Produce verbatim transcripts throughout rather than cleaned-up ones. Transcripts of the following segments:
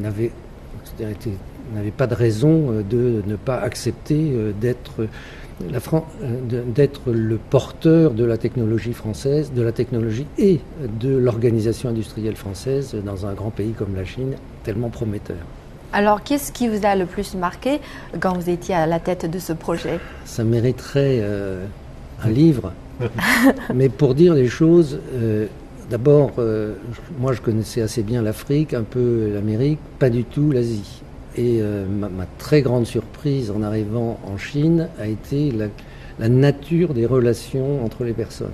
n'avait, n'avait pas de raison de ne pas accepter d'être, la Fran- d'être le porteur de la technologie française, de la technologie et de l'organisation industrielle française dans un grand pays comme la Chine, tellement prometteur. Alors, qu'est-ce qui vous a le plus marqué quand vous étiez à la tête de ce projet ? Ça mériterait euh, un livre, mais pour dire les choses, euh, d'abord, euh, moi je connaissais assez bien l'Afrique, un peu l'Amérique, pas du tout l'Asie. Et euh, ma, ma très grande surprise en arrivant en Chine a été la, la nature des relations entre les personnes.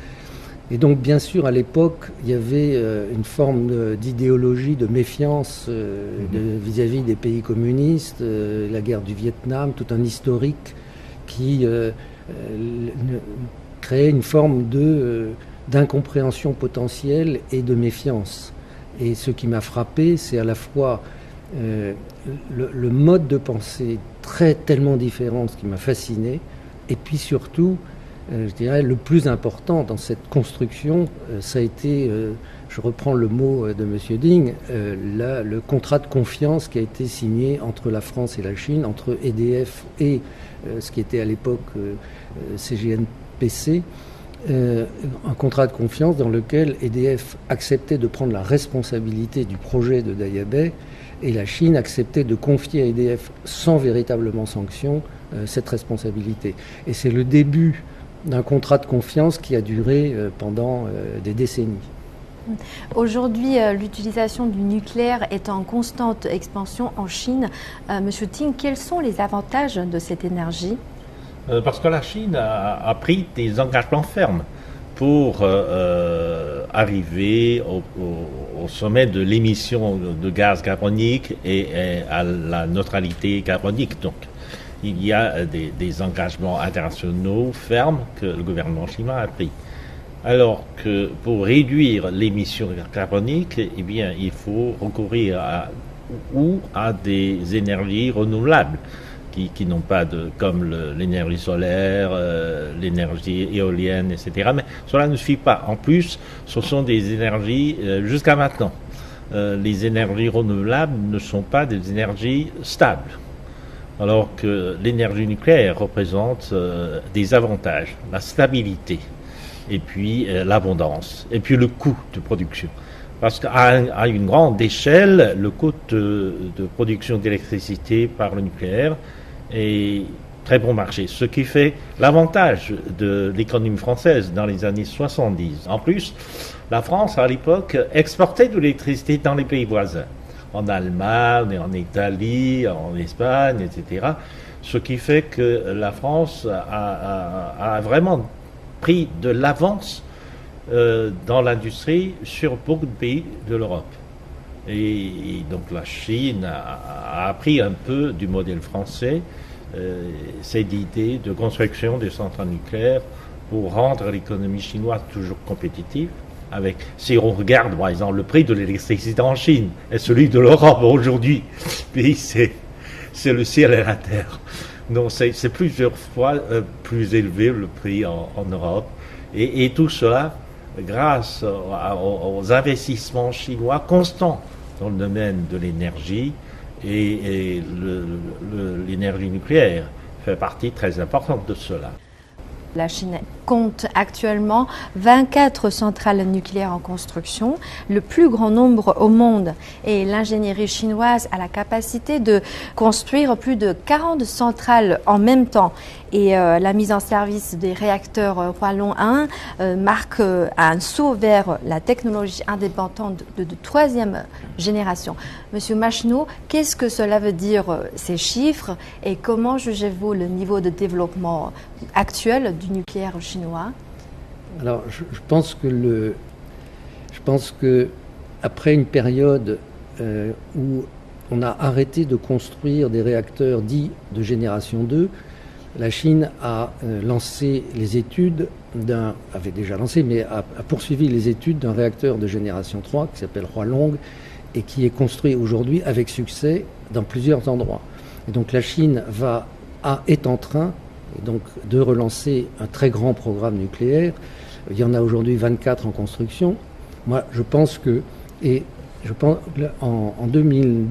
Et donc, bien sûr, à l'époque, il y avait euh, une forme de, d'idéologie, de méfiance euh, de, vis-à-vis des pays communistes, euh, la guerre du Vietnam, tout un historique qui euh, euh, créait une forme de, euh, d'incompréhension potentielle et de méfiance. Et ce qui m'a frappé, c'est à la fois euh, le, le mode de pensée très tellement différent, ce qui m'a fasciné, et puis surtout, Euh, je dirais, le plus important dans cette construction, euh, ça a été, euh, je reprends le mot euh, de M. Ding, euh, la, le contrat de confiance qui a été signé entre la France et la Chine, entre E D F et euh, ce qui était à l'époque euh, C G N P C, euh, un contrat de confiance dans lequel E D F acceptait de prendre la responsabilité du projet de Daya Bay et la Chine acceptait de confier à E D F sans véritablement sanction euh, cette responsabilité. Et c'est le début d'un contrat de confiance qui a duré euh, pendant euh, des décennies. Aujourd'hui, euh, l'utilisation du nucléaire est en constante expansion en Chine. Euh, Monsieur Ting, quels sont les avantages de cette énergie ? euh, Parce que la Chine a, a pris des engagements fermes pour euh, arriver au, au, au sommet de l'émission de gaz carbonique et, et à la neutralité carbonique. Donc, il y a des, des engagements internationaux fermes que le gouvernement chinois a pris. Alors que pour réduire l'émission carbonique, eh bien, il faut recourir à, ou à des énergies renouvelables qui, qui n'ont pas de, comme le, l'énergie solaire, euh, l'énergie éolienne, et cetera. Mais cela ne suffit pas. En plus, ce sont des énergies, euh, jusqu'à maintenant, euh, les énergies renouvelables ne sont pas des énergies stables. Alors que l'énergie nucléaire représente euh, des avantages, la stabilité, et puis euh, l'abondance, et puis le coût de production. Parce qu'à à une grande échelle, le coût de, de production d'électricité par le nucléaire est très bon marché, ce qui fait l'avantage de l'économie française dans les années soixante-dix. En plus, la France, à l'époque, exportait de l'électricité dans les pays voisins. En Allemagne, en Italie, en Espagne, et cetera. Ce qui fait que la France a, a, a vraiment pris de l'avance euh, dans l'industrie sur beaucoup de pays de l'Europe. Et, et donc la Chine a, a appris un peu du modèle français, euh, cette idée de construction des centrales nucléaires pour rendre l'économie chinoise toujours compétitive. Avec, si on regarde, par exemple, le prix de l'électricité en Chine et celui de l'Europe aujourd'hui, puis c'est, c'est le ciel et la terre. Donc c'est, c'est plusieurs fois euh, plus élevé le prix en, en Europe. Et, et tout cela grâce aux, aux investissements chinois constants dans le domaine de l'énergie et, et le, le, l'énergie nucléaire fait partie très importante de cela. La Chine compte actuellement vingt-quatre centrales nucléaires en construction, le plus grand nombre au monde. Et l'ingénierie chinoise a la capacité de construire plus de quarante centrales en même temps. Et euh, la mise en service des réacteurs euh, Hualong un euh, marque euh, un saut vers la technologie indépendante de, de, de troisième génération. Monsieur Macheneau, qu'est-ce que cela veut dire, euh, ces chiffres, et comment jugez-vous le niveau de développement actuel du nucléaire chinois ? Alors, je, je pense que le, je pense que après une période euh, où on a arrêté de construire des réacteurs dits de génération deux, la Chine a euh, lancé les études d'un, avait déjà lancé, mais a, a poursuivi les études d'un réacteur de génération trois qui s'appelle Hualong et qui est construit aujourd'hui avec succès dans plusieurs endroits. Et donc la Chine va, a, est en train et donc de relancer un très grand programme nucléaire. Il y en a aujourd'hui vingt-quatre en construction. Moi, je pense que, et je pense en, en deux mille